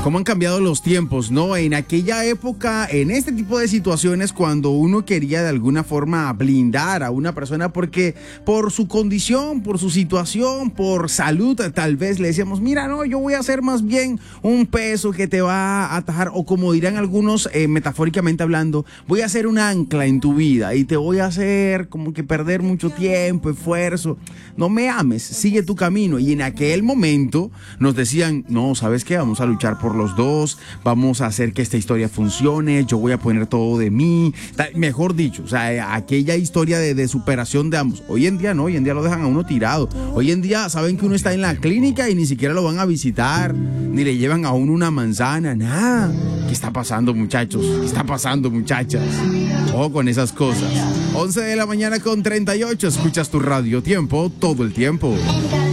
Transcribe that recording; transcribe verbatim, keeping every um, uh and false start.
cómo han cambiado los tiempos, ¿no? En aquella época, en este tipo de situaciones, cuando uno quería de alguna forma blindar a una persona porque por su condición, por su situación, por salud, tal vez le decíamos, mira, no, yo voy a hacer más bien un peso que te va a atajar, o como dirán algunos, eh, metafóricamente hablando, voy a hacer un ancla en tu vida y te voy a hacer como que perder mucho tiempo, esfuerzo. No me ames, sigue tu camino. Y en aquel momento nos decían, no, ¿sabes qué? Vamos a luchar por los dos, vamos a hacer que esta historia funcione, yo voy a poner todo de mí, mejor dicho, o sea, aquella historia de, de superación de ambos. Hoy en día no, hoy en día lo dejan a uno tirado. Hoy en día saben que uno está en la clínica y ni siquiera lo van a visitar, ni le llevan a uno una manzana, nada. ¿Qué está pasando, muchachos? ¿Qué está pasando, muchachas? Ojo con esas cosas. once de la mañana con treinta y ocho, escuchas tu Radio Tiempo todo el tiempo.